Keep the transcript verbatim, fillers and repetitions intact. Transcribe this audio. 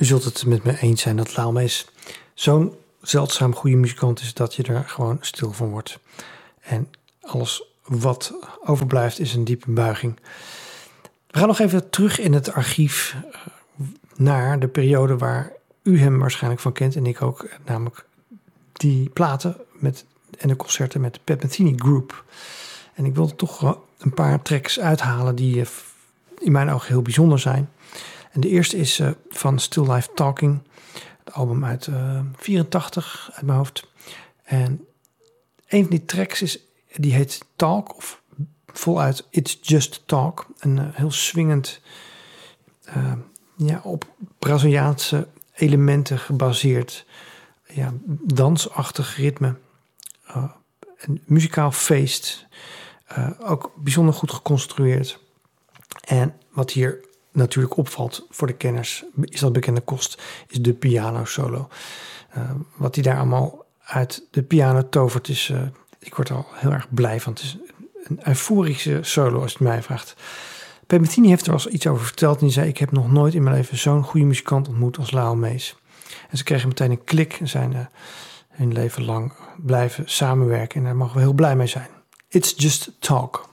U zult het met me eens zijn dat Lyle Mays zo'n zeldzaam goede muzikant is dat je er gewoon stil van wordt. En alles wat overblijft is een diepe buiging. We gaan nog even terug in het archief naar de periode waar u hem waarschijnlijk van kent en ik ook, namelijk die platen met, en de concerten met de Pat Metheny Group. En ik wil toch een paar tracks uithalen die in mijn ogen heel bijzonder zijn. En de eerste is uh, van Still Life Talking, het album uit uh, vierentachtig uit mijn hoofd. En een van die tracks is, die heet Talk, of voluit It's Just Talk. Een uh, heel swingend, uh, ja, op Braziliaanse elementen gebaseerd, ja, dansachtig ritme. Uh, een muzikaal feest, uh, ook bijzonder goed geconstrueerd. En wat hier natuurlijk opvalt voor de kenners, is dat bekende kost, is de piano solo. Uh, wat hij daar allemaal uit de piano tovert is, uh, ik word er al heel erg blij van. Het is een euforische solo als je het mij vraagt. Pat Metheny heeft er wel eens iets over verteld en die zei, ik heb nog nooit in mijn leven zo'n goede muzikant ontmoet als Lyle Mays. En ze kregen meteen een klik en zijn uh, hun leven lang blijven samenwerken en daar mogen we heel blij mee zijn. It's Just Talk.